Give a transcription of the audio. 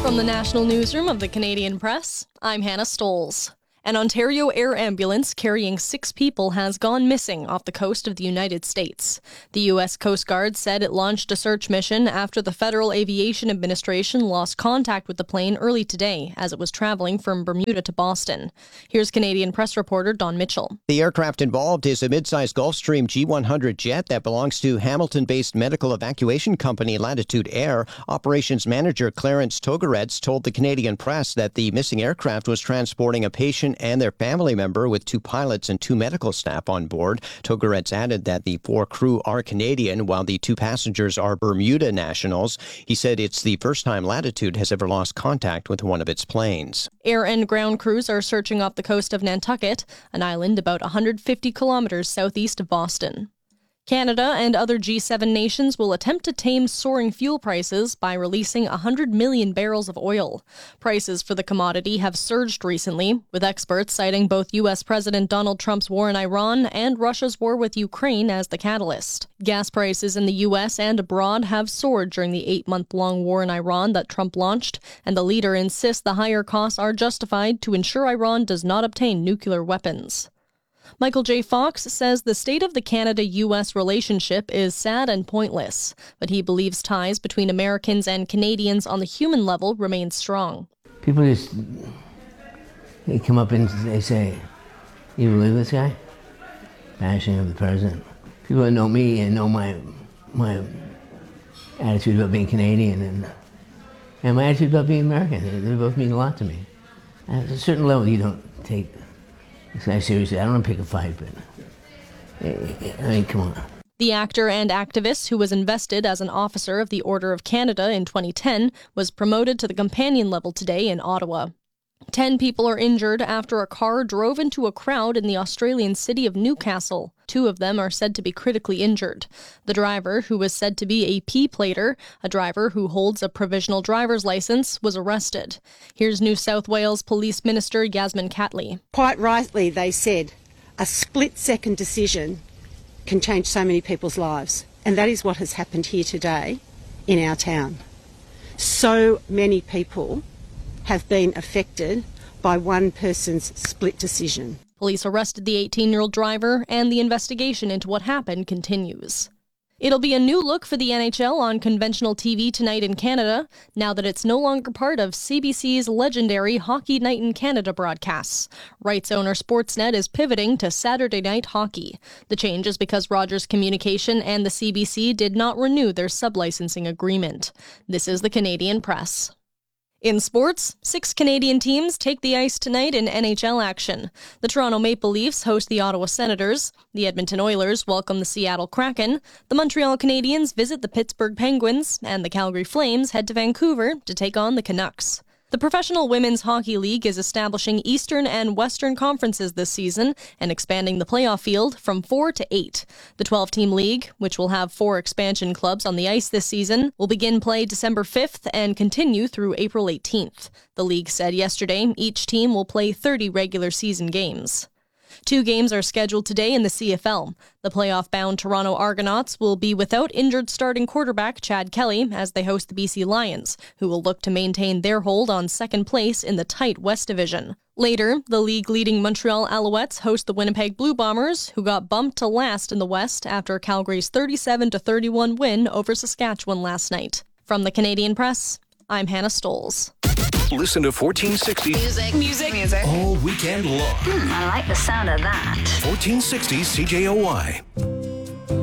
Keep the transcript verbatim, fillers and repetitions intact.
From the National Newsroom of the Canadian Press, I'm Hannah Stoles. An Ontario air ambulance carrying six people has gone missing off the coast of the United States. The U S Coast Guard said it launched a search mission after the Federal Aviation Administration lost contact with the plane early today as it was traveling from Bermuda to Boston. Here's Canadian Press reporter Don Mitchell. The aircraft involved is a mid-sized Gulfstream G one hundred jet that belongs to Hamilton-based medical evacuation company Latitude Air. Operations manager Clarence Togaredz told the Canadian Press that the missing aircraft was transporting a patient and their family member with two pilots and two medical staff on board. Togaredz added that the four crew are Canadian, while the two passengers are Bermuda nationals. He said it's the first time Latitude has ever lost contact with one of its planes. Air and ground crews are searching off the coast of Nantucket, an island about one hundred fifty kilometers southeast of Boston. Canada and other G seven nations will attempt to tame soaring fuel prices by releasing one hundred million barrels of oil. Prices for the commodity have surged recently, with experts citing both U S President Donald Trump's war in Iran and Russia's war with Ukraine as the catalyst. Gas prices in the U S and abroad have soared during the eight-month-long war in Iran that Trump launched, and the leader insists the higher costs are justified to ensure Iran does not obtain nuclear weapons. Michael J. Fox says the state of the Canada-U S relationship is sad and pointless, but he believes ties between Americans and Canadians on the human level remain strong. People just, they come up and they say, "You believe this guy?" Bashing of the president. People that know me and know my my attitude about being Canadian and and my attitude about being American, they, they both mean a lot to me. At a certain level, you don't take this guy seriously. I don't want to pick a fight, but I mean, come on. The actor and activist, who was invested as an officer of the Order of Canada in twenty ten, was promoted to the companion level today in Ottawa. Ten people are injured after a car drove into a crowd in the Australian city of Newcastle. Two of them are said to be critically injured. The driver, who was said to be a P-plater, a driver who holds a provisional driver's license, was arrested. Here's New South Wales Police Minister Yasmin Catley. Quite rightly, they said a split-second decision can change so many people's lives. And that is what has happened here today in our town. So many people have been affected by one person's split decision. Police arrested the eighteen-year-old driver, and the investigation into what happened continues. It'll be a new look for the N H L on conventional T V tonight in Canada, now that it's no longer part of C B C's legendary Hockey Night in Canada broadcasts. Rights owner Sportsnet is pivoting to Saturday night hockey. The change is because Rogers Communication and the C B C did not renew their sublicensing agreement. This is the Canadian Press. In sports, six Canadian teams take the ice tonight in N H L action. The Toronto Maple Leafs host the Ottawa Senators, the Edmonton Oilers welcome the Seattle Kraken, the Montreal Canadiens visit the Pittsburgh Penguins, and the Calgary Flames head to Vancouver to take on the Canucks. The Professional Women's Hockey League is establishing Eastern and Western conferences this season and expanding the playoff field from four to eight. The twelve-team league, which will have four expansion clubs on the ice this season, will begin play December fifth and continue through April eighteenth. The league said yesterday each team will play thirty regular season games. Two games are scheduled today in the C F L. The playoff-bound Toronto Argonauts will be without injured starting quarterback Chad Kelly as they host the B C Lions, who will look to maintain their hold on second place in the tight West Division. Later, the league-leading Montreal Alouettes host the Winnipeg Blue Bombers, who got bumped to last in the West after Calgary's thirty-seven to thirty-one win over Saskatchewan last night. From the Canadian Press, I'm Hannah Stoles. Listen to fourteen sixty Music. Music. Music. all weekend long. Hmm, I like the sound of that. fourteen sixty C J O Y.